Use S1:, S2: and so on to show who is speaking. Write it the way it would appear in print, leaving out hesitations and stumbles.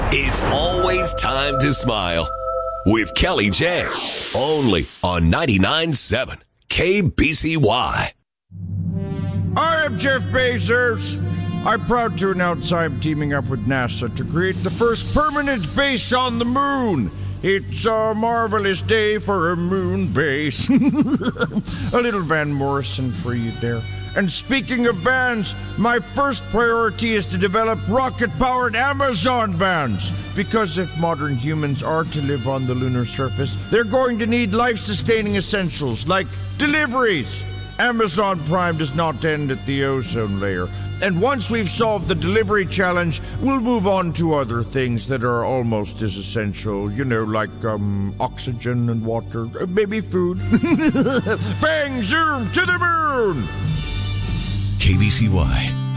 S1: It's always time to smile with Kelly J. Only on 99.7 KBCY.
S2: I am Jeff Bezos. I'm proud to announce I'm teaming up with NASA to create the first permanent base on the moon. It's a marvelous day for a moon base. A little Van Morrison for you there. And speaking of vans, my first priority is to develop rocket-powered Amazon vans. Because if modern humans are to live on the lunar surface, they're going to need life-sustaining essentials like deliveries. Amazon Prime does not end at the ozone layer. And once we've solved the delivery challenge, we'll move on to other things that are almost as essential. You know, like oxygen and water, maybe food. Bang, zoom, to the moon!
S1: KBCY.